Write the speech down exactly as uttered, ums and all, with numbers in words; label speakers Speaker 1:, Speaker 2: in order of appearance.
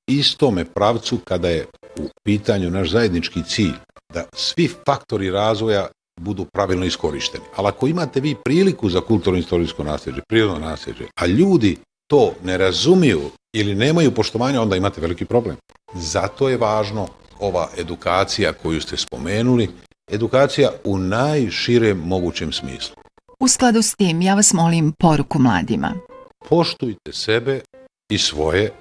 Speaker 1: istome pravcu kada je u pitanju naš zajednički cilj, da svi faktori razvoja budu pravilno iskorišteni. Ali ako imate vi priliku za kulturno-istorijsko nasljeđe, prirodno nasljeđe, a ljudi to ne razumiju ili nemaju poštovanja, onda imate veliki problem. Zato je važno ova edukacija koju ste spomenuli, edukacija u najširem mogućem smislu.
Speaker 2: U skladu s tim, ja vas molim poruku mladima.
Speaker 1: Poštujte sebe i svoje